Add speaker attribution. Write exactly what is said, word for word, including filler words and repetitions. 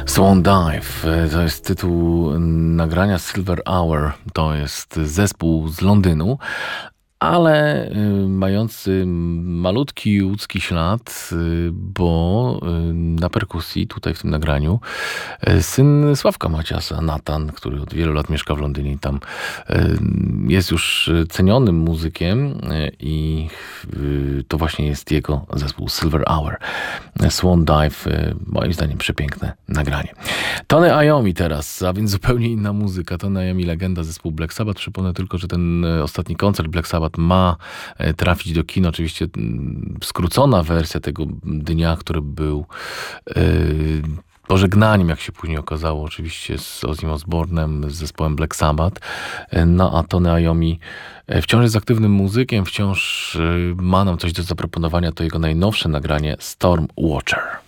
Speaker 1: Swan Dive to jest tytuł nagrania Silver Hour. To jest zespół z Londynu, ale mający malutki łódzki ślad, bo na perkusji tutaj w tym nagraniu syn Sławka Maciasa, Natan, który od wielu lat mieszka w Londynie i tam jest już cenionym muzykiem i to właśnie jest jego zespół Silver Hour. Swan Dive, moim zdaniem przepiękne nagranie. Tony Iommi teraz, a więc zupełnie inna muzyka. Tony Iommi, legenda zespół Black Sabbath. Przypomnę tylko, że ten ostatni koncert Black Sabbath ma trafić do kin. Oczywiście skrócona wersja tego dnia, który był yy, pożegnaniem, jak się później okazało, oczywiście z Ozzy Osbournem, z zespołem Black Sabbath. No a Tony Iommi wciąż jest aktywnym muzykiem, wciąż ma nam coś do zaproponowania. To jego najnowsze nagranie Storm Watcher.